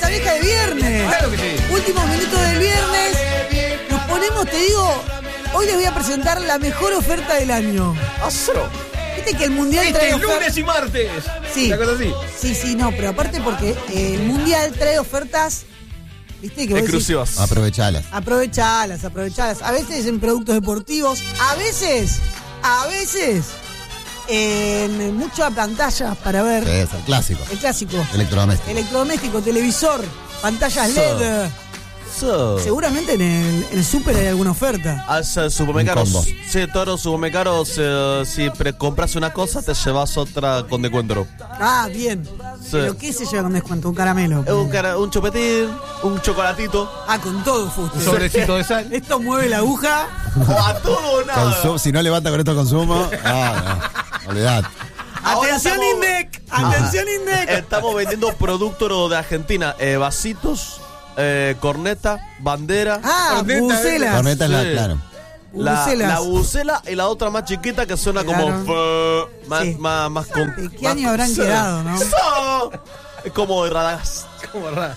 oferta vieja de viernes. Claro que sí. Últimos minutos del viernes. Nos ponemos, te digo, hoy les voy a presentar la mejor oferta del año. ¡Astro! Viste que el mundial trae lunes y martes. Sí. ¿Una cosa así? Sí, no, pero aparte porque el mundial trae ofertas, viste que vos decís, Exclusivas. Aprovechalas. aprovechalas. A veces en productos deportivos, a veces en mucha pantalla para ver. Sí, es el clásico. El clásico. Electrodoméstico. Televisor, pantallas LED. Seguramente en el súper hay alguna oferta. Supermercados. Un combo. Sí, todos los supermercados, si compras una cosa, te llevas otra con descuento. Ah, bien. Sí. ¿Pero qué se lleva con descuento? Un caramelo. Un chupetín, un chocolatito. Ah, con todo fuste. Un sobrecito de sal. Esto mueve la aguja. O a todo o nada. Si no levanta con estos consumos, olvidate. Ahora Atención, estamos- Indec. Atención, Indec. Estamos vendiendo productos de Argentina. Vasitos, corneta, bandera. Ah, Corneta, bucelas. Corneta es la, Sí. claro. Bucelas. La bucela y la otra más chiquita que suena Claro. como más, Sí. más con. ¿De qué año habrán quedado, no? Es como de Radagast. Como raro.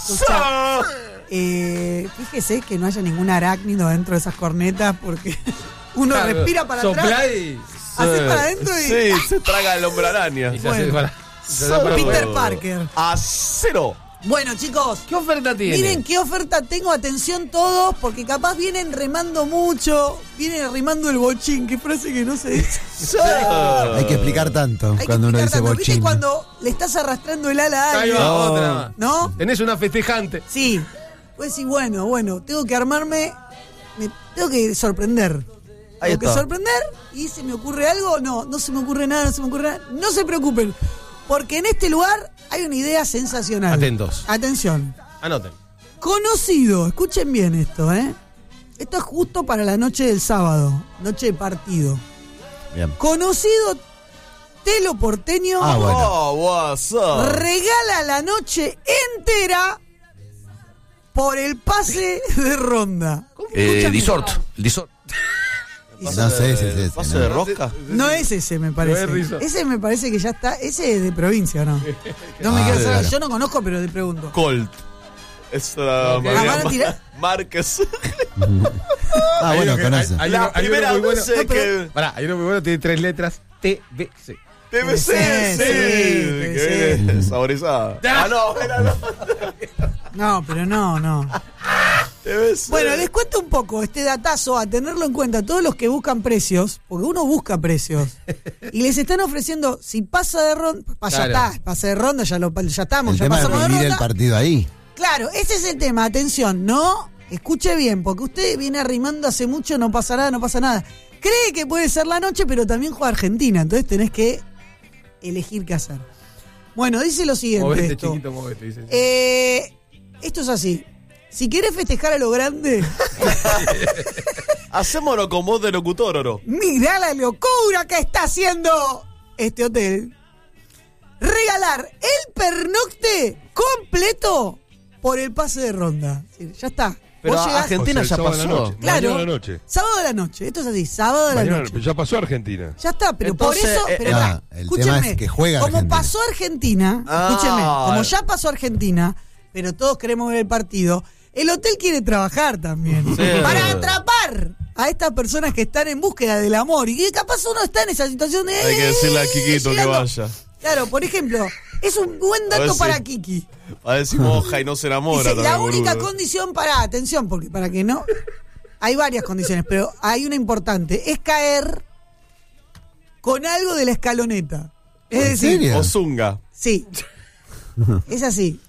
Fíjese que no haya ningún arácnido dentro de esas cornetas porque uno Claro, respira para soplá atrás, y hace para adentro y Sí, se traga el hombre araña. se hace Bueno. para. se hace para Peter afuera. Parker. A cero. Bueno, chicos, ¿Qué oferta tiene? miren qué oferta tengo, atención todos, porque capaz vienen remando mucho, vienen arrimando el bochín, que frase que no se dice. Hay que explicar tanto Hay cuando que uno explicar dice tanto. ¿Viste bochín. cuando le estás arrastrando el ala a Ahí alguien? va, No. otra más. ¿No? Tenés una festejante. Sí. Pues sí, bueno, tengo que armarme, me tengo que sorprender. Ahí Tengo que está. sorprender y se me ocurre algo, no se me ocurre nada, no se preocupen, porque en este lugar hay una idea sensacional. Atentos. Atención. Anoten. Conocido, escuchen bien esto, ¿eh? Esto es justo para la noche del sábado, noche de partido. Bien. Conocido telo porteño Bueno. Oh, what's up? regala la noche entera por el pase de ronda. Escúchame. Disort. No sé si es ese. ¿Pase ¿no? de rosca? No es ese, me parece. No es Rizzo. Ese me parece que ya está. Ese es de provincia, ¿o no? No me quiero saber. claro. Yo no conozco, pero te pregunto. Colt. Es la Ok. María ¿Van a tirar? Márquez. Bueno, conoce. Hay La uno- hay uno primera muy bueno. vez No, pero- que... Pará, hay uno muy bueno, tiene 3 letras. TBC. TBC, Sí, que viene saborizada. Ya. Ah, no, era no. No, pero no. TBC. Bueno, les cuento un poco este datazo a tenerlo en cuenta. Todos los que buscan precios, porque uno busca precios, y les están ofreciendo, si pasa de ronda, ya Claro. está, pasa de ronda, ya estamos, El ya tema es pasamos de vivir ronda. el partido ahí. Claro, ese es el tema, atención, no, escuche bien, porque usted viene arrimando hace mucho, no pasa nada. Cree que puede ser la noche, pero también juega Argentina, entonces tenés que elegir qué hacer. Bueno, dice lo siguiente Movete, esto. chiquito, movete, dice. Esto es así. Si querés festejar a lo grande, Hacémoslo con voz de locutor, ¿o no? mirá la locura que está haciendo este hotel. Regalar el pernocte completo por el pase de ronda. Sí, ya está. Pero Vos llegás- Argentina O sea, ya el sábado de la pasó. noche. Claro. Mañana a la noche. Sábado de la noche. Esto es así, sábado de la Mañana, noche. ya pasó Argentina. Ya está, pero Entonces, por eso. Pero el escúchenme, tema es que juega como Argentina. pasó Argentina, Ah. escúchenme, como ya pasó Argentina, pero todos queremos ver el partido, el hotel quiere trabajar también. Sí. Para atrapar a estas personas que están en búsqueda del amor. Y que capaz uno está en esa situación de. Hay que decirle a Kikito que llegando. vaya. Claro, por ejemplo, es un buen A dato ver si- para Kiki. A ver si moja y no se enamora. Dice, la también, única boludo. condición atención, porque para que no, hay varias condiciones, pero hay una importante, es caer con algo de la escaloneta. Es ¿En decir, serio? O zunga. sí, es así.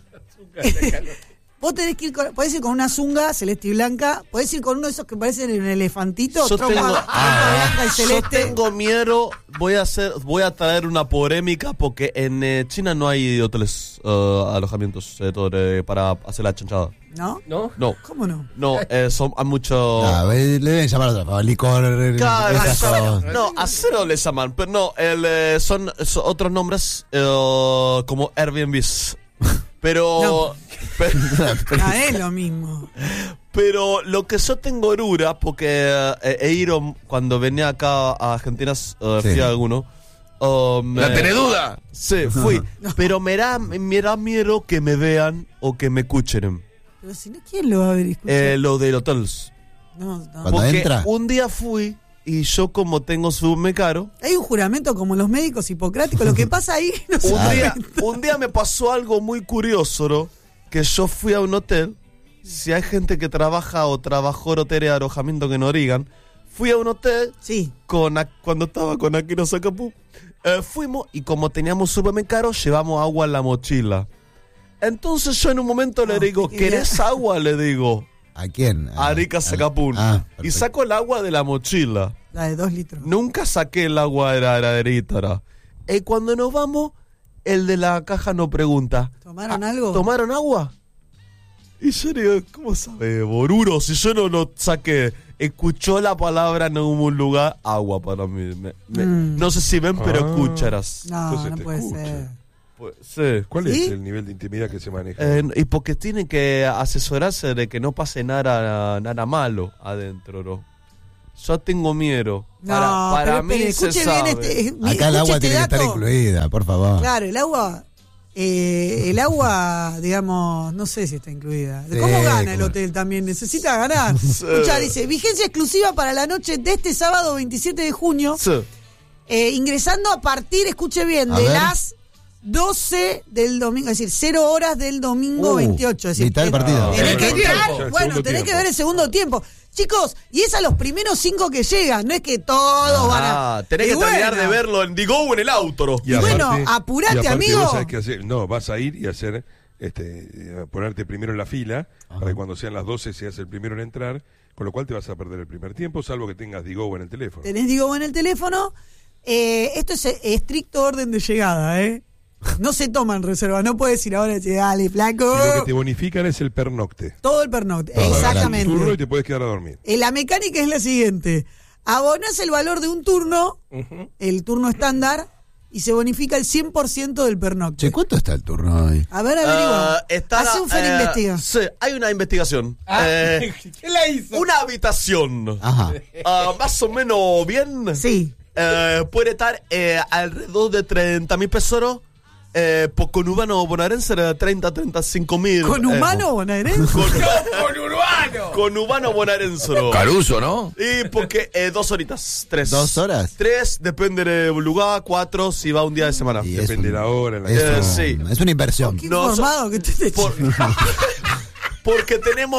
Vos tenés que ir podés ir con una zunga celeste y blanca, podés ir con uno de esos que parecen un elefantito, Yo trompa tengo- blanca y Yo celeste. tengo miedo, voy a traer una polémica porque en China no hay hoteles, alojamientos para hacer la chanchada. ¿No? ¿No? No, ¿Cómo no? no, hay mucho... Le deben llamar a otra cosa, licor, Claro, esas cosas. no, a cero le llaman, pero no, son otros nombres como Airbnbs. Pero, Ah, es lo mismo. pero lo que yo tengo erura, porque he ido cuando venía acá a Argentina, fui Sí. a alguno, ¿La tenés duda? Sí, fui. Pero me da miedo que me vean o que me escuchen. Pero si no, ¿quién lo va a ver? Escucha. Lo del hotels. No. Cuando Porque entra. un día fui y yo como tengo subme caro, Hay un juramento como los médicos hipocráticos. Lo que pasa ahí no se un día me pasó algo muy curioso, ¿no? Que yo fui a un hotel. Si hay gente que trabaja o trabajó en hotel de alojamiento que no digan, fui a un hotel Sí. cuando estaba con Aquino Sacapú. Fuimos y como teníamos súper caro, llevamos agua en la mochila. Entonces yo en un momento le digo, ¿querés agua? Le digo, ¿A quién? a Arica Sacapún. Y perfecto. saco el agua de la mochila. La de 2 litros. Nunca saqué el agua de la heladerita. Y cuando nos vamos, el de la caja nos pregunta, ¿Tomaron algo? ¿tomaron agua? Y yo digo, ¿cómo sabe, Boruro? Si yo no saqué, escuchó la palabra en algún lugar, agua para mí. No sé si ven, pero escucharás. No, Entonces no te puede escucha. ser. Pues, sí. ¿Cuál ¿Sí? es el nivel de intimidad que se maneja? Y porque tienen que asesorarse de que no pase nada malo adentro, ¿no? Yo tengo miedo. No, Para pero mí espere, se escuche sabe. bien Acá el agua escuche tiene que estar dato. incluida, por favor. Claro, el agua, digamos, no sé si está incluida. Sí, ¿Cómo gana el claro. hotel también? Necesita ganar. Escucha, dice, vigencia exclusiva para la noche de este sábado 27 de junio, Sí. ingresando a partir, escuche bien, A de ver. las 12 del domingo, es decir, 0 horas del domingo 28. Es decir, mitad del partido. tenés que Segundo entrar, tiempo. bueno, Segundo tenés que tiempo. ver el segundo tiempo. Chicos, y es a los primeros 5 que llegan, no es que todos van a... Tenés Y que terminar bueno, de verlo en Digo o en el auto, ¿no? Y bueno, apurate, amigo. Vos sabés qué hacer. No, vas a ir y hacer, ponerte primero en la fila, para que cuando sean las 12 seas el primero en entrar, con lo cual te vas a perder el primer tiempo, salvo que tengas Digo en el teléfono. Tenés Digo en el teléfono. Esto es estricto orden de llegada, ¿eh? No se toman reserva, no puedes ir ahora y decir, dale, flaco. Y lo que te bonifican es el pernocte. Todo el pernocte, Todo, Tu turno y exactamente. te puedes quedar a dormir. La mecánica es la siguiente. Abonás el valor de un turno, el turno estándar, y se bonifica el 100% del pernocte. Che, ¿cuánto está el turno hoy? A ver, averigua. Hace un Fer investiga. Sí, hay una investigación. ¿Qué la hizo? Una habitación. Ajá. Más o menos bien. Sí. Puede estar alrededor de 30.000 pesos. Con humano bonaerense de 30-35.000. ¿Con humano bonaerense? ¡Con urbano! Con humano bonaerense. Caruso, ¿no? Y porque 2 horitas, 3. 2 horas. 3, depende del lugar, 4 si va un día de semana. Y Depende de la hora. En la es, sí. es una inversión. Qué No, informado que te Por- porque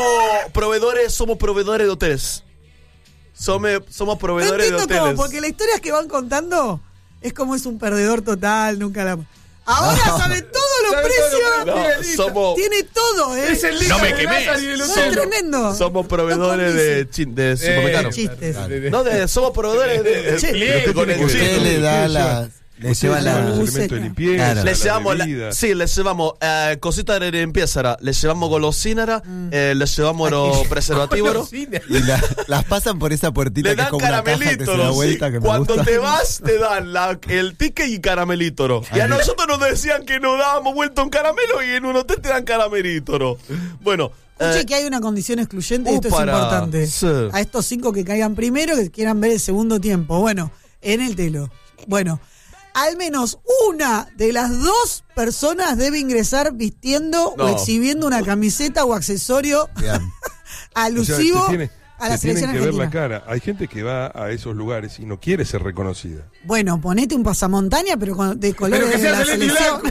somos proveedores de hoteles. Somos No proveedores de entiendo hoteles. cómo, porque las historias que van contando es como es un perdedor total, nunca la... Ahora sabe todos los Sabe precios. todo lo que No, somos, Tiene todo, ¿eh? Es el No me Lisa quemé. Bonazza y el No, hotel. es tremendo. somos proveedores de supermercados. Chistes. No, somos proveedores de Sí. Pero con tiene el que ver chiste. Usted con le da limpieza. la... Le Ustedes lleva llevan los la... elementos de limpieza, Claro. Le la llevamos, bebida. les llevamos cositas de limpieza, les llevamos golosina, les llevamos los preservativos. Y las pasan por esa puertita Le que es dan como una caja que caramelito, se da ¿no? vuelta, Sí. que me Cuando gusta. te vas, te dan el ticket y caramelito, ¿no? Y a nosotros nos decían que nos dábamos vuelta un caramelo y en un hotel te dan caramelito, ¿no? Bueno. Escuche que hay una condición excluyente y esto es para- importante. sí. A estos 5 que caigan primero, que quieran ver el segundo tiempo. Bueno, en el telo. Bueno, al menos una de las 2 personas debe ingresar vistiendo No. o exhibiendo una camiseta o accesorio Bien. alusivo O sea, a la te tienen selección que ver argentina. la cara. Hay gente que va a esos lugares y no quiere ser reconocida. Bueno, ponete un pasamontaña, pero de colores Pero que de sea la celeste y selección.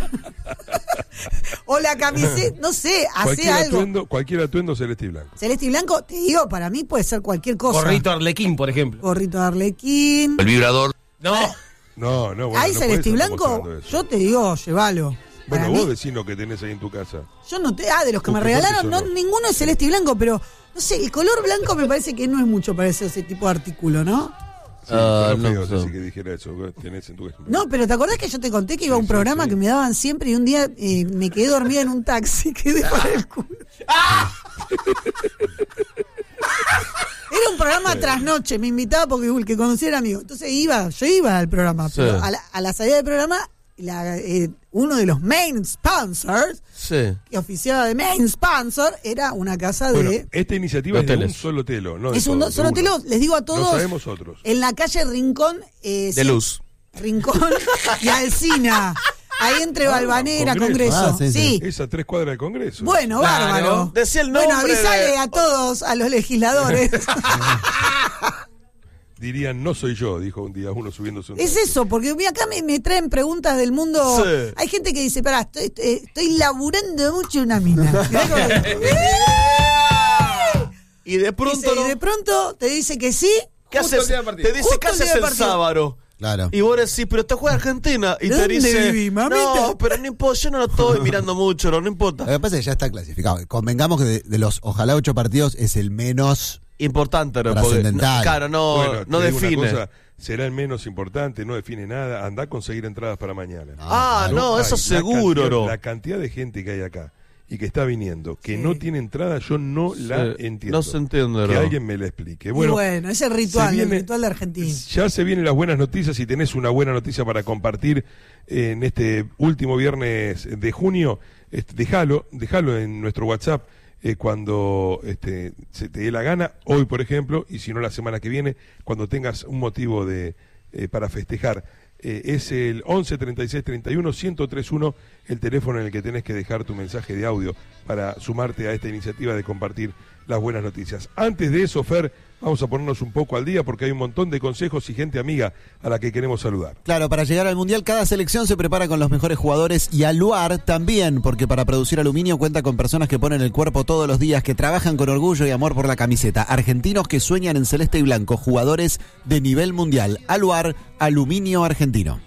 O la camiseta, no sé, hace algo. Cualquier atuendo celeste y blanco. Celeste y blanco, te digo, para mí puede ser cualquier cosa. Gorrito Arlequín, por ejemplo. Gorrito de Arlequín. vibrador. No. No, bueno. ¿Hay no celeste y puedes andar blanco? mostrando eso. Yo te digo, llévalo. Para Bueno, vos mí, decís lo que tenés ahí en tu casa. yo no te. De los que me Porque regalaron, son no, los- ninguno es celeste y blanco, pero no sé, el color blanco me parece que no es mucho para ese tipo de artículo, ¿no? Sí, Ah, no, no, feo, no. Ceci, que dijera eso. Vos tenés en tu casa. No, pero ¿te acordás que yo te conté que iba a un Sí, programa sí. que me daban siempre y un día me quedé dormida en un taxi, quedé para el culo? Era un programa trasnoche, me invitaba porque el que conocía era amigo. Entonces yo iba al programa, Sí. pero a la salida del programa, uno de los main sponsors, Sí. que oficiaba de main sponsor, era una casa Bueno, de... esta iniciativa es de Hoteles. un solo telo, no de Es un todos, solo de uno. telo, les digo a todos, No sabemos otros. en la calle Rincón, De luz. Rincón y Alsina. Ahí entre Valvanera, Congreso. Congreso. Sí. Es a 3 cuadras del Congreso. Bueno, Claro. bárbaro. Decía el nombre Bueno, avísale de- a todos, a los legisladores. Dirían, no soy yo, dijo un día uno subiéndose un Es eso, porque mira, acá me traen preguntas del mundo. Sí. Hay gente que dice, pará, estoy laburando mucho en una mina. Mirá cómo- Y de pronto, Dice, no- y de pronto te dice que sí. ¿qué Justo haces? el día del partido. Te dice, Justo ¿qué el día haces del el partido. sábado? Claro. Y vos decís, pero te juega Argentina. Y te ¿Dónde dice, viví, mamita? no, pero no importa, yo no lo estoy mirando mucho, no Lo importa. que pasa es que ya está clasificado. Convengamos que de los ojalá 8 partidos es el menos. Importante, ¿no? Porque, Trascendental. claro, no, Bueno, no te digo una define. cosa, será el menos importante, no define nada. Andá a conseguir entradas para mañana. No, eso Ay, seguro, la no. La cantidad de gente que hay acá y que está viniendo, que no tiene entrada, yo no la entiendo. No se entiende, Que no. alguien me la explique. Y Bueno, bueno, es el ritual, se viene- el ritual de Argentina. ya se vienen las buenas noticias y tenés una buena noticia para compartir en este último viernes de junio. Déjalo en nuestro WhatsApp cuando se te dé la gana, hoy por ejemplo, y si no la semana que viene, cuando tengas un motivo para festejar. Es el 11 36 31 1031 el teléfono en el que tenés que dejar tu mensaje de audio para sumarte a esta iniciativa de compartir las buenas noticias. Antes de eso, Fer, vamos a ponernos un poco al día porque hay un montón de consejos y gente amiga a la que queremos saludar. Claro, para llegar al Mundial cada selección se prepara con los mejores jugadores y Aluar también, porque para producir aluminio cuenta con personas que ponen el cuerpo todos los días, que trabajan con orgullo y amor por la camiseta. Argentinos que sueñan en celeste y blanco, jugadores de nivel mundial. Aluar, aluminio argentino.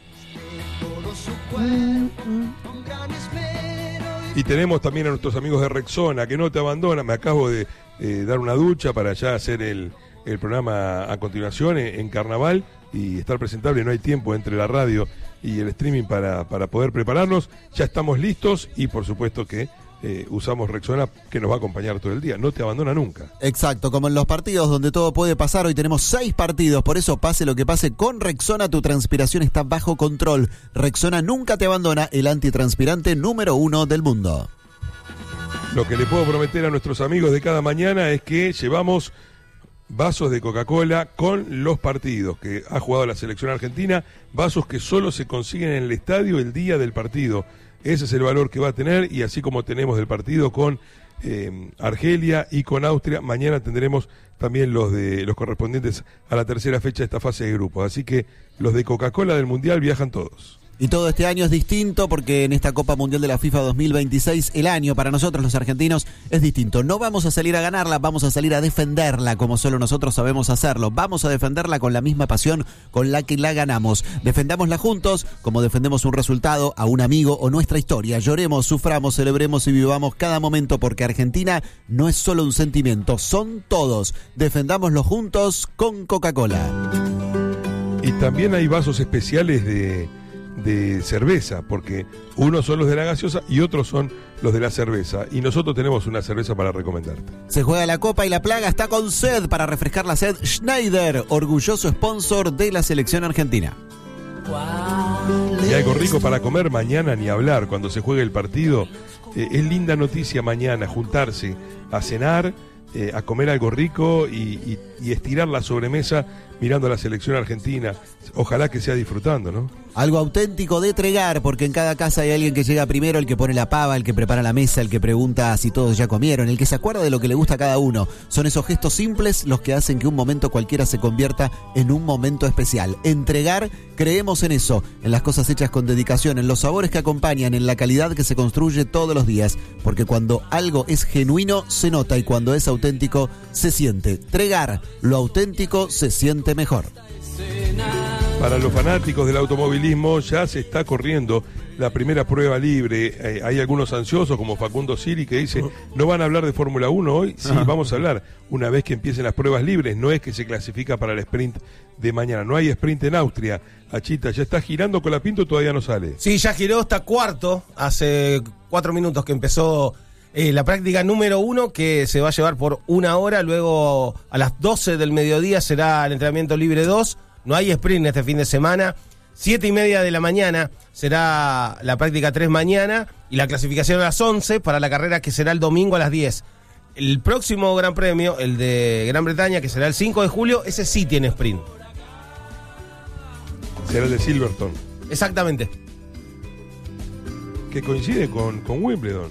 Y tenemos también a nuestros amigos de Rexona, que no te abandonan. Me acabo de dar una ducha para ya hacer el programa a continuación en Carnaval y estar presentable. No hay tiempo entre la radio y el streaming para poder prepararnos. Ya estamos listos y por supuesto que usamos Rexona, que nos va a acompañar todo el día. No te abandona nunca. Exacto, como en los partidos donde todo puede pasar, hoy tenemos 6 partidos, por eso pase lo que pase, con Rexona tu transpiración está bajo control. Rexona nunca te abandona, el antitranspirante número 1 del mundo. Lo que le puedo prometer a nuestros amigos de cada mañana es que llevamos vasos de Coca-Cola con los partidos que ha jugado la selección argentina, vasos que solo se consiguen en el estadio el día del partido. Ese es el valor que va a tener, y así como tenemos del partido con Argelia y con Austria, mañana tendremos también los correspondientes a la tercera fecha de esta fase de grupos. Así que los de Coca-Cola del Mundial viajan todos. Y todo este año es distinto porque en esta Copa Mundial de la FIFA 2026 el año para nosotros los argentinos es distinto. No vamos a salir a ganarla, vamos a salir a defenderla como solo nosotros sabemos hacerlo. Vamos a defenderla con la misma pasión con la que la ganamos. Defendámosla juntos como defendemos un resultado, a un amigo o nuestra historia. Lloremos, suframos, celebremos y vivamos cada momento porque Argentina no es solo un sentimiento, son todos. Defendámoslo juntos con Coca-Cola. Y también hay vasos especiales de cerveza, porque unos son los de la gaseosa y otros son los de la cerveza, y nosotros tenemos una cerveza para recomendarte. Se juega la Copa y la Plaga está con sed. Para refrescar la sed, Schneider, orgulloso sponsor de la selección argentina. Y algo rico para comer mañana, ni hablar, cuando se juegue el partido. Es linda noticia mañana juntarse a cenar, a comer algo rico y estirar la sobremesa mirando a la selección argentina. Ojalá que sea disfrutando, ¿no? Algo auténtico de Tregar, porque en cada casa hay alguien que llega primero, el que pone la pava, el que prepara la mesa, el que pregunta si todos ya comieron, el que se acuerda de lo que le gusta a cada uno. Son esos gestos simples los que hacen que un momento cualquiera se convierta en un momento especial. En Tregar creemos en eso, en las cosas hechas con dedicación, en los sabores que acompañan, en la calidad que se construye todos los días, porque cuando algo es genuino se nota y cuando es auténtico se siente. Tregar, lo auténtico se siente mejor. Para los fanáticos del automovilismo ya se está corriendo la primera prueba libre. Hay algunos ansiosos como Facundo Siri que dice, ¿no van a hablar de Fórmula 1 hoy? Sí, vamos a hablar una vez que empiecen las pruebas libres. No es que se clasifica para el sprint de mañana. No hay sprint en Austria. Achita, ¿ya está girando Colapinto o todavía no sale? Sí, ya giró, está cuarto. Hace 4 minutos que empezó la práctica número 1, que se va a llevar por 1 hora. Luego a las 12 del mediodía será el entrenamiento libre 2. No hay sprint este fin de semana. 7:30 de la mañana será la práctica 3 mañana. Y la clasificación a las 11 para la carrera que será el domingo a las 10. El próximo Gran Premio, el de Gran Bretaña, que será el 5 de julio, ese sí tiene sprint. Será el de Silverstone, Exactamente. que coincide con Wimbledon.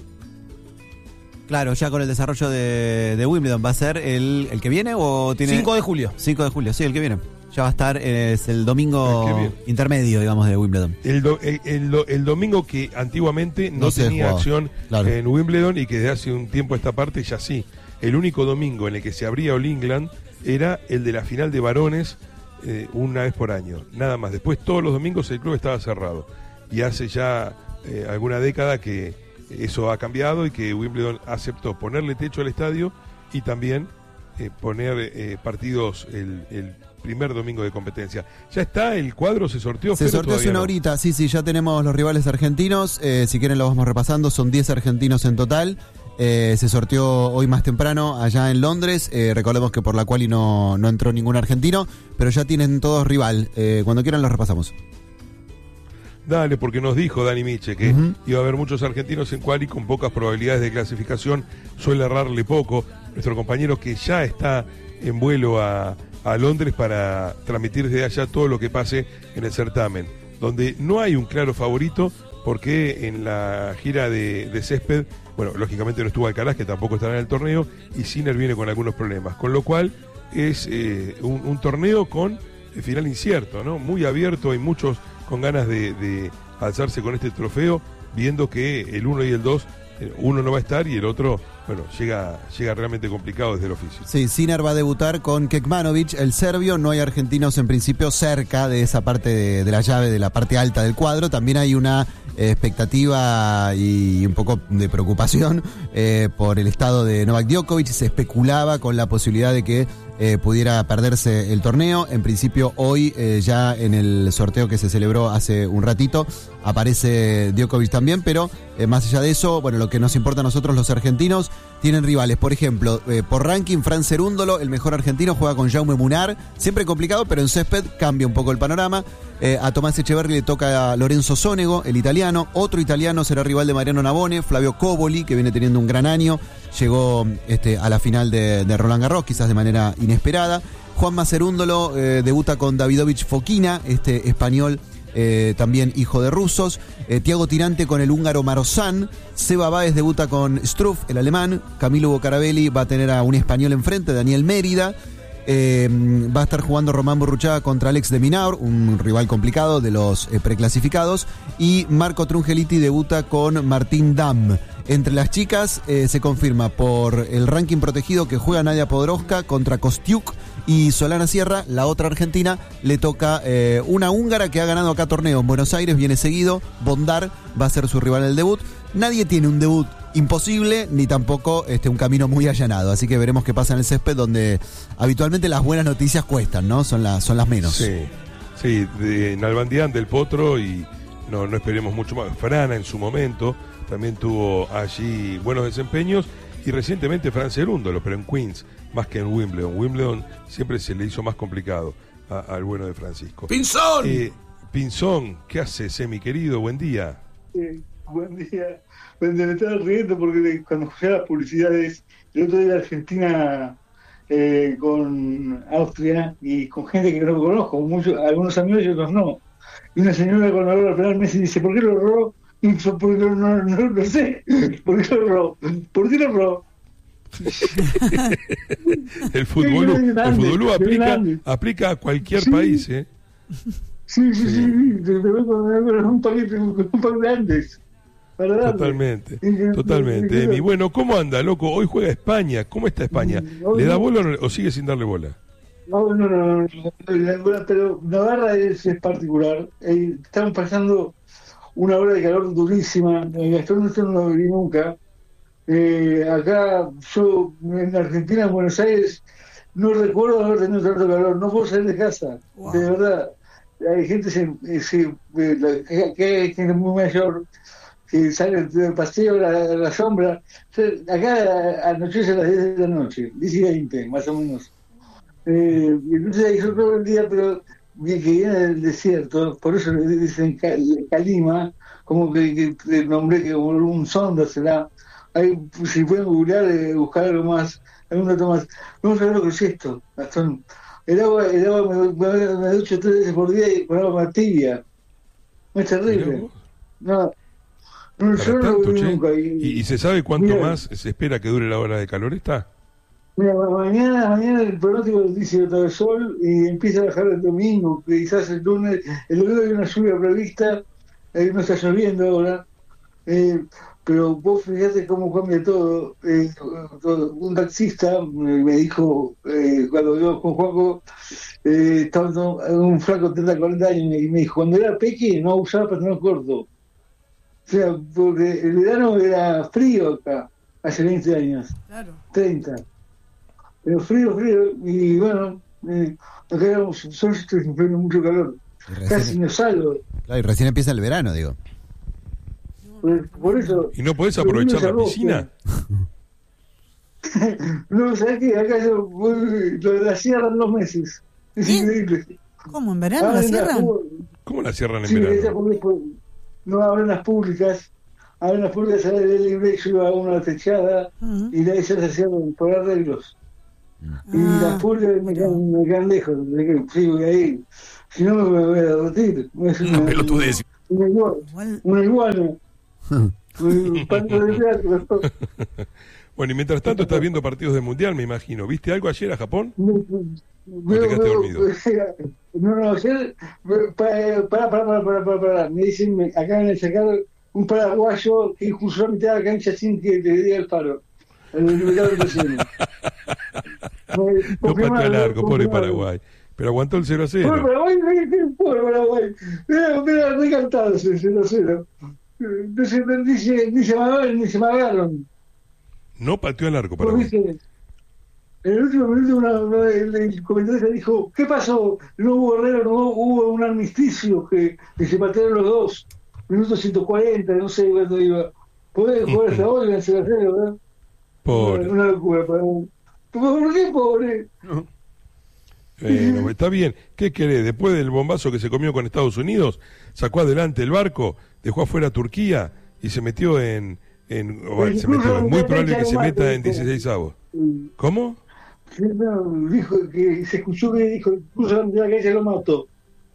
Claro, ya con el desarrollo de Wimbledon. ¿Va a ser el que viene o tiene...? 5 de julio. 5 de julio, sí, el que viene. Ya va a estar, es el domingo El que viene. intermedio, digamos, de Wimbledon. El domingo que antiguamente no se tenía jugaba, acción claro. en Wimbledon y que desde hace un tiempo a esta parte ya sí. El único domingo en el que se abría All England era el de la final de varones, una vez por año, nada más. Después todos los domingos el club estaba cerrado. Y hace ya alguna década que eso ha cambiado y que Wimbledon aceptó ponerle techo al estadio y también poner partidos el primer domingo de competencia. ¿Ya está el cuadro? ¿Se sorteó? Se Fero, sorteó hace todavía una no. horita, sí, ya tenemos los rivales argentinos. Si quieren lo vamos repasando, son 10 argentinos en total. Se sorteó hoy más temprano allá en Londres. Recordemos que por la quali no entró ningún argentino, pero ya tienen todos rival. Cuando quieran los repasamos. Dale, porque nos dijo Dani Miche que iba a haber muchos argentinos en quali con pocas probabilidades de clasificación, suele errarle poco. Nuestro compañero que ya está en vuelo a Londres para transmitir desde allá todo lo que pase en el certamen, donde no hay un claro favorito, porque en la gira de césped, bueno, lógicamente no estuvo Alcaraz, que tampoco estará en el torneo, y Sinner viene con algunos problemas, con lo cual es un torneo con final incierto, ¿no? Muy abierto, hay muchos con ganas de alzarse con este trofeo, viendo que el 1 y el 2, uno no va a estar y el otro, bueno, llega realmente complicado desde el oficio. Sí, Sinner va a debutar con Kekmanovic, el serbio. No hay argentinos en principio cerca de esa parte de la llave, de la parte alta del cuadro. También hay una expectativa y un poco de preocupación por el estado de Novak Djokovic. Se especulaba con la posibilidad de que pudiera perderse el torneo. En principio hoy, ya en el sorteo que se celebró hace un ratito, aparece Djokovic también, pero más allá de eso, bueno, lo que nos importa a nosotros los argentinos, tienen rivales. Por ejemplo, por ranking, Fran Cerúndolo, el mejor argentino, juega con Jaume Munar, siempre complicado, pero en césped cambia un poco el panorama. A Tomás Echeverri le toca a Lorenzo Sonego, el italiano. Otro italiano será rival de Mariano Navone, Flavio Coboli, que viene teniendo un gran año, llegó a la final de Roland Garros, quizás de manera inesperada. Juanma Cerúndolo debuta con Davidovich Fokina, este español, también hijo de rusos. Tiago Tirante con el húngaro Marozán. Seba Báez debuta con Struff, el alemán. Camilo Bocarabelli va a tener a un español enfrente, Daniel Mérida. Va a estar jugando Román Burruchaga contra Alex de Minaur, un rival complicado de los preclasificados. Y Marco Trungeliti debuta con Martín Dam. Entre las chicas se confirma por el ranking protegido que juega Nadia Podoroska contra Kostiuk, y Solana Sierra, la otra argentina, le toca una húngara que ha ganado acá torneo en Buenos Aires, viene seguido. Bondar va a ser su rival en el debut. Nadie tiene un debut imposible, ni tampoco un camino muy allanado, así que veremos qué pasa en el césped, donde habitualmente las buenas noticias cuestan, ¿no? Son las menos. Sí, de Nalbandián, del Potro, y no esperemos mucho más. Frana en su momento también tuvo allí buenos desempeños, y recientemente Fran Cerúndolo, pero en Queens, más que en Wimbledon. Wimbledon siempre se le hizo más complicado al bueno de Francisco. ¡Pinzón! Pinzón, ¿qué haces, mi querido? Buen día. Buen día. Me estaba riendo porque cuando escuché las publicidades, el otro día Argentina con Austria y con gente que no conozco, algunos amigos y otros no. Y una señora con la hora penal me dice, ¿por qué lo erró? Y yo, porque no sé, ¿por qué lo erró? ¿Por qué lo erró? El fútbol aplica a cualquier país, ¿eh? Sí. Un país grande. Totalmente, Emi. Bueno, ¿cómo anda, loco? Hoy juega España. ¿Cómo está España? ¿Le da bola o sigue sin darle bola? No, pero Navarra es particular. Estamos pasando una hora de calor durísima. Esto no lo viví nunca. Acá, yo en Argentina, en Buenos Aires, no recuerdo haber tenido tanto calor. No puedo salir de casa, de verdad. Hay gente que hay gente muy mayor que sale del paseo a la sombra. Acá anochece a las 10 de la noche, 10 y 20, más o menos. Entonces hay sol todo el día, pero que viene del desierto, por eso le dicen Calima, como que el nombre que como un sonda será. Ahí, si pueden googlear, buscar algún dato más. Vamos a ver lo que es esto, Gastón. el agua me ducho 3 veces por día y con agua más tibia. Es Mirá terrible. vos. No, Para yo no lo tanto, vi che. nunca. ¿Y se sabe cuánto Mira. más se espera que dure la hora de calor esta? Mira, mañana el pronóstico dice otra vez sol y empieza a bajar el domingo, quizás el lunes hay una lluvia prevista, no está lloviendo ahora, pero vos fíjate cómo cambia todo. Un taxista me dijo, cuando yo con Juanjo, estaba un flaco de 30, 40 años, y me dijo, cuando era peque no usaba pantalón corto. O sea, porque el verano era frío acá, hace 20 años, Claro. 30. Pero frío, y bueno, acá éramos, solo estoy sufriendo mucho calor. Y Casi no salgo. Claro, y recién empieza el verano, digo. Por eso. ¿Y no podés aprovechar la piscina? No, ¿sabes qué? Acá yo voy, lo de la sierra en 2 meses. Es ¿Qué? increíble. ¿Cómo? ¿En verano la cierran? ¿Cómo la cierran en Sí, verano? no abren las públicas. Abren las públicas, sale del libre, yo iba a una techada Ujú. y de ahí se cierran por arreglos. Y las públicas me quedan lejos. Sigo ahí. Si no me voy a derretir. Es una pelotudez. Igual- Una iguana. Un panto de teatro. Bueno, y mientras tanto estás viendo partidos del Mundial, me imagino. ¿Viste algo ayer a Japón? No te quedaste dormido? No, ayer, para. Me dicen, acaban de sacar un paraguayo que cruzó a mitad de la cancha sin que te diga el paro. El mercado de recién. No pateó al arco, pobre Paraguay. Pero aguantó el 0-0. Pobre Paraguay, pobre Paraguay. Mira, recantado ese 0-0. Ni se magaron. No pateó al arco, Pues, Paraguay. ¿viste? En el último minuto el comentarista dijo, ¿qué pasó? No hubo Herrero, no hubo un armisticio que se patearon los dos. Minuto 140, no sé cuándo iba. Podés jugar hasta hoy en el 0-0, ¿verdad? Pobre. Una locura. ¿Por qué pobre? Bueno, está bien. ¿Qué querés? Después del bombazo que se comió con Estados Unidos, sacó adelante el barco, dejó afuera a Turquía y se metió en muy probable que se meta en 16avos. ¿Cómo? No, dijo que se escuchó que dijo, incluso la calle lo mató.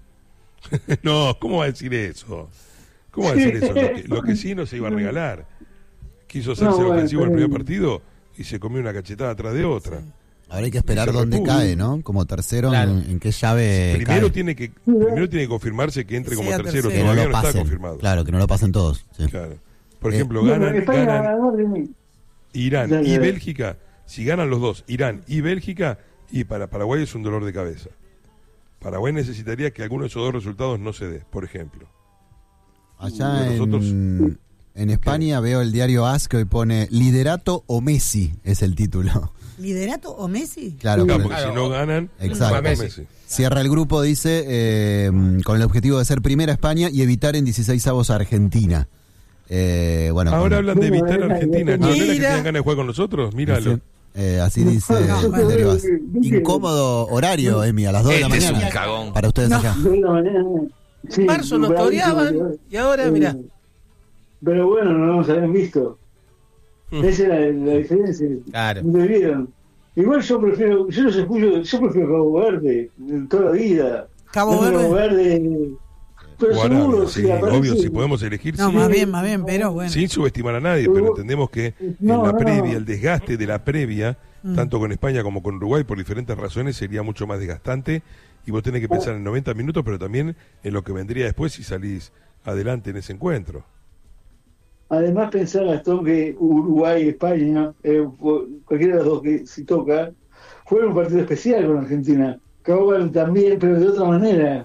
No, ¿cómo va a decir eso? ¿Cómo va a decir eso? Lo que sí no se iba a regalar. Quiso hacerse bueno, ofensivo en el pero- primer partido y se comió una cachetada atrás de otra. Ahora hay que esperar Se dónde repuso. cae, ¿no? Como tercero, Claro. en qué llave Primero cae. tiene que confirmarse que entre como Sea tercero, tercero. Que no todavía lo no está pasen. confirmado. Claro, que no lo pasen todos. Sí. Claro. Por Eh, ejemplo, Bueno, ganan España va a ganar de mí. Irán Dale, y dale. Bélgica. Si ganan los dos, Irán y Bélgica, y para Paraguay es un dolor de cabeza. Paraguay necesitaría que alguno de esos dos resultados no se dé, por ejemplo. Allá Nosotros- en España veo el diario AS que hoy pone Liderato o Messi, es el título. ¿Liderato o Messi? Claro, Claro, porque porque si no ganan, Exacto. va Messi. Messi. cierra el grupo, dice, con el objetivo de ser primera España y evitar en 16avos a Argentina. Bueno, Ahora con- hablan de evitar a Argentina. ¿No es la que Mira. tienen ganas de jugar con nosotros? Míralo. así dice el diario AS. Incómodo horario, Emi, a las 2 de la mañana. Para ustedes allá. De una manera. Sí, En marzo nos bravísimo, toreaban y ahora, mirá. Pero bueno, no nos habían visto. Esa era la diferencia. Claro. No te vieron. Igual yo prefiero Cabo Verde toda la vida. Cabo No, Verde. Cabo Verde. Pero O seguro, Arabia, si sí, aparece- obvio, si podemos elegir, No, sí. más bien, pero bueno. Sin subestimar a nadie, pero entendemos que No, en la no. previa, el desgaste de la previa, tanto con España como con Uruguay, por diferentes razones, sería mucho más desgastante. Y vos tenés que pensar en 90 minutos, pero también en lo que vendría después si salís adelante en ese encuentro. Además pensar, Gastón, que Uruguay y España, cualquiera de los dos que si toca, fueron un partido especial con Argentina. Cabo Verde también, pero de otra manera.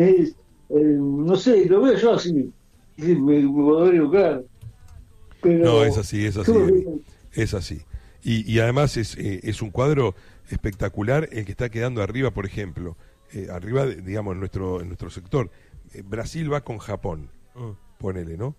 No sé, lo veo yo así. Sí, me puedo equivocar. Pero, No, es así, es así. Yo- Emi. Es así. Y además es un cuadro espectacular el que está quedando arriba, por ejemplo. Arriba, digamos, en nuestro sector. Brasil va con Japón, ponele, ¿no?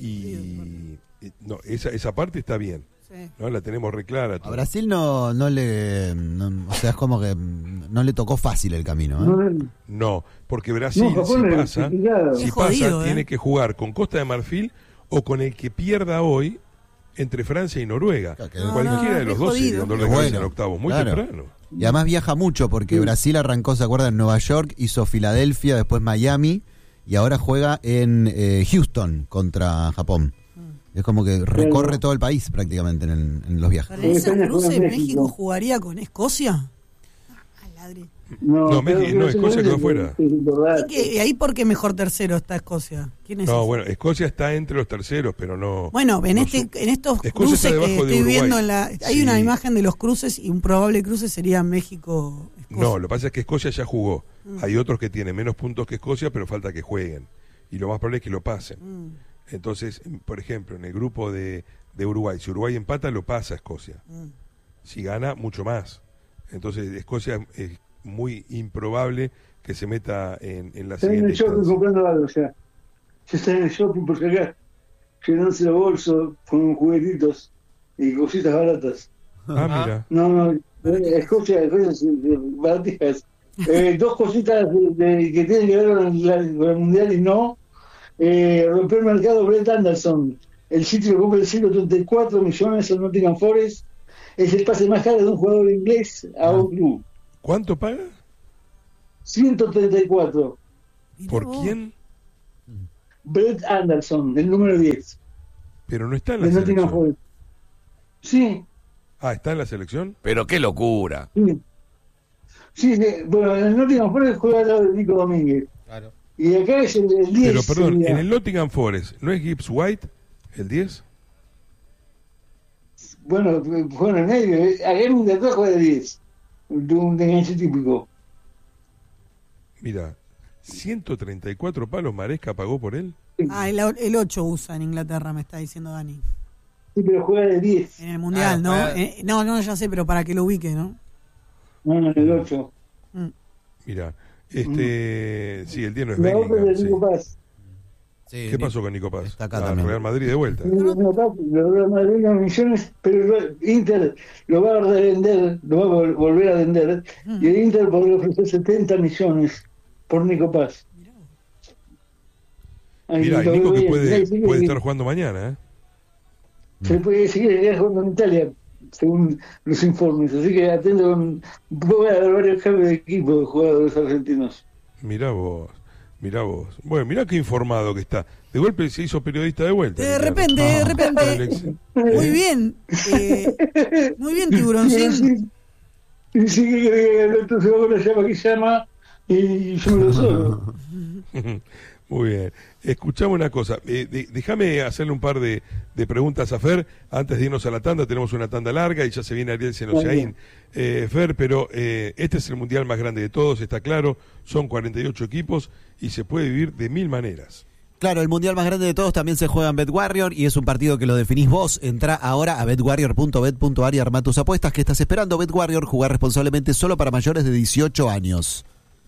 Y no, esa parte está bien, Sí. ¿no? La tenemos re clara. A todo. Brasil o sea, es como que no le tocó fácil el camino, ¿eh? no, No, porque Brasil, No, Japón es si complicado. si Es pasa, jodido, tiene que jugar con Costa de Marfil o con el que pierda hoy entre Francia y Noruega. Claro, que- No, Cualquiera no, de los es dos jodido. sería un dolor de Es cabeza bueno, en octavos, muy claro. temprano. Y además viaja mucho porque Brasil arrancó, ¿se acuerdan? En Nueva York, hizo Filadelfia, después Miami y ahora juega en Houston contra Japón. Es como que recorre todo el país prácticamente en los viajes. ¿Para ese cruce México jugaría con Escocia? Ladre. Escocia quedó afuera. ¿Y ahí por qué mejor tercero está Escocia? ¿Quién es ese? Bueno, Escocia está entre los terceros, pero no. Bueno, en estos cruces que estoy viendo hay una imagen de los cruces y un probable cruce sería México-Escocia. No, lo que pasa es que Escocia ya jugó. Hay otros que tienen menos puntos que Escocia, pero falta que jueguen. Y lo más probable es que lo pasen. Entonces, por ejemplo, en el grupo de Uruguay, si Uruguay empata, lo pasa a Escocia. Si gana, mucho más. Entonces, Escocia es muy improbable que se meta en la está siguiente en el shopping instancia. comprando algo ya. Ya está en el shopping por acá, llenándose los bolsos con juguetitos y cositas baratas. Mira. No, Escocia, baratas. Dos cositas que tienen que ver con el Mundial y no. Rompió el mercado Brett Anderson. El sitio compra el 134 millones en Nottingham Forest. Es el pase más caro de un jugador inglés a un club. ¿Cuánto paga? 134. ¿Por quién? Brett Anderson, el número 10. Pero no está en la De Nottingham selección. Forest. Sí, ¿Está en la selección? Pero qué locura. sí. Sí, bueno, en el Nottingham Forest juega al lado de Nico Domínguez. Claro. Y acá es el 10. Pero perdón, sería. en el Nottingham Forest, ¿no es Gibbs White el 10? Bueno, en el medio. Acá en Inglaterra juega de 10. De un enganche típico. Mira, 134 palos Maresca pagó por él. El 8 usa en Inglaterra, me está diciendo Dani. Sí, pero juega de 10. En el Mundial, ¿no? No, ya sé, pero para que lo ubique, ¿no? No, en el 8. Mira, sí, el 10 no es La otra Bellingham. de Sí. Nico Paz. Sí, ¿Qué pasó con Nico Paz? Está acá también. Real Madrid de vuelta. Nico Paz logró más de 1 millones, pero Inter lo va a revender, lo va a volver a vender. Y el Inter podría ofrecer 70 millones por Nico Paz. Mira, y Nico que puede estar jugando mañana, ¿eh? Se puede seguir jugando en Italia, según los informes. Así que atento, voy a ver varios cambios de equipo de jugadores argentinos. Mirá vos. Bueno, mirá qué informado que está. De golpe se hizo periodista de vuelta. De Ricardo. repente. Muy bien. Muy bien, Tiburoncín. Y sí que Alberto se va con la llama que llama y yo me lo solo. Muy bien. Escuchame una cosa. Déjame hacerle un par de preguntas a Fer antes de irnos a la tanda. Tenemos una tanda larga y ya se viene Ariel Senosiaín. Fer, pero este es el mundial más grande de todos, está claro. Son 48 equipos y se puede vivir de 1000 maneras. Claro, el mundial más grande de todos también se juega en BetWarrior y es un partido que lo definís vos. Entrá ahora a betwarrior.bet.ar y armá tus apuestas. ¿Qué estás esperando? BetWarrior, jugar responsablemente solo para mayores de 18 años.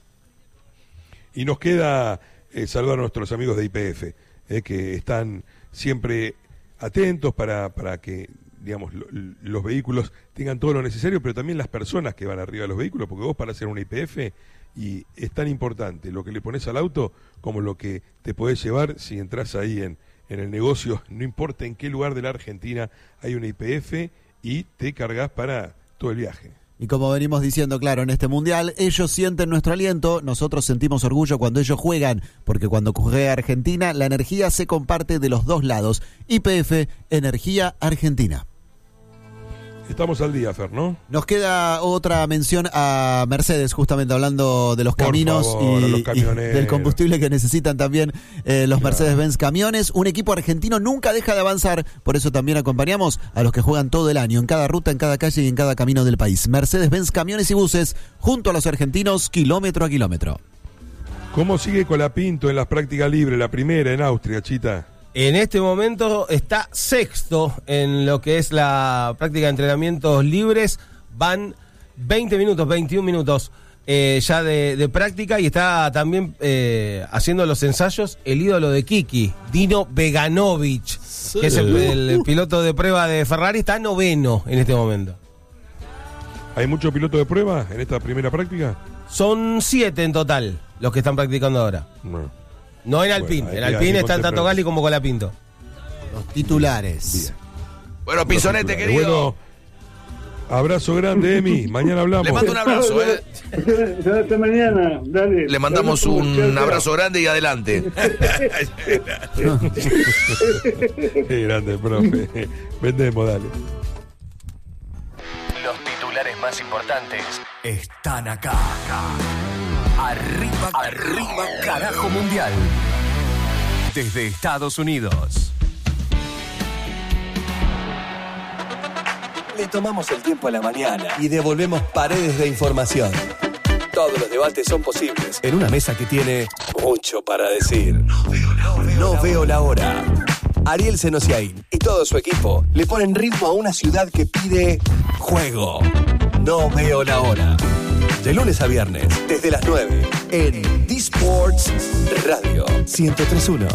Y nos queda saludar a nuestros amigos de YPF, que están siempre atentos para que, digamos, los vehículos tengan todo lo necesario, pero también las personas que van arriba de los vehículos, porque vos para hacer una YPF, y es tan importante lo que le pones al auto como lo que te podés llevar si entras ahí en el negocio, no importa en qué lugar de la Argentina hay una YPF y te cargas para todo el viaje. Y como venimos diciendo, claro, en este mundial, ellos sienten nuestro aliento, nosotros sentimos orgullo cuando ellos juegan, porque cuando juega Argentina, la energía se comparte de los dos lados. YPF, Energía Argentina. Estamos al día, Fer, ¿no? Nos queda otra mención a Mercedes, justamente hablando de los Por caminos favor, y, los y camioneros. del combustible que necesitan también los Claro. Mercedes-Benz camiones. Un equipo argentino nunca deja de avanzar, por eso también acompañamos a los que juegan todo el año, en cada ruta, en cada calle y en cada camino del país. Mercedes-Benz camiones y buses, junto a los argentinos, kilómetro a kilómetro. ¿Cómo sigue Colapinto en las prácticas libres, la primera en Austria, Chita? En este momento está sexto en lo que es la práctica de entrenamientos libres. Van 21 minutos ya de práctica y está también haciendo los ensayos el ídolo de Kiki, Dino Beganovic, que es el piloto de prueba de Ferrari, está noveno en este momento. ¿Hay muchos pilotos de prueba en esta primera práctica? Son 7 en total los que están practicando ahora. No en Alpine, Bueno, en hay Alpine que están tanto contemplar. Gali como Colapinto. Los titulares. Bueno, Pisonete, Bueno, querido. Abrazo grande, Emi. Mañana hablamos. Le mando un abrazo, Hasta mañana, dale. Le mandamos un abrazo grande y adelante. Qué grande, profe. Vendemos, dale. Los titulares más importantes están acá. Arriba, carajo mundial. Desde Estados Unidos. Le tomamos el tiempo a la mañana y devolvemos paredes de información. Todos los debates son posibles en una mesa que tiene mucho para decir. No veo la hora. Ariel Senosiaín y todo su equipo le ponen ritmo a una ciudad que pide juego. No veo la hora. De lunes a viernes, desde las 9, en D-Sports Radio 103.1.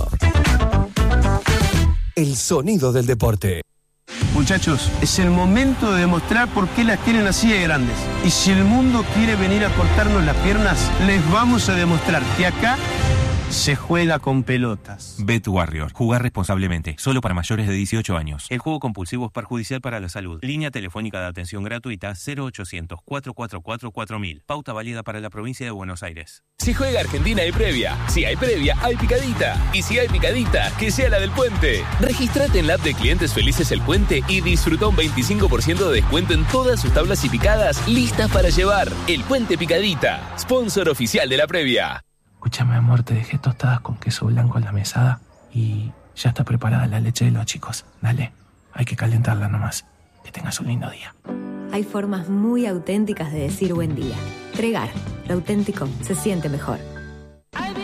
El sonido del deporte. Muchachos, es el momento de demostrar por qué las tienen así de grandes. Y si el mundo quiere venir a cortarnos las piernas, les vamos a demostrar que acá se juega con pelotas. Bet Warrior. Jugar responsablemente. Solo para mayores de 18 años. El juego compulsivo es perjudicial para la salud. Línea telefónica de atención gratuita 0800-444-4000. Pauta válida para la provincia de Buenos Aires. Si juega Argentina hay previa. Si hay previa, hay picadita. Y si hay picadita, que sea la del Puente. Registrate en la app de Clientes Felices El Puente y disfruta un 25% de descuento en todas sus tablas y picadas listas para llevar. El Puente Picadita. Sponsor oficial de la previa. Escúchame, amor, te dejé tostadas con queso blanco en la mesada y ya está preparada la leche de los chicos. Dale, hay que calentarla nomás. Que tengas un lindo día. Hay formas muy auténticas de decir buen día. Tregar, lo auténtico se siente mejor.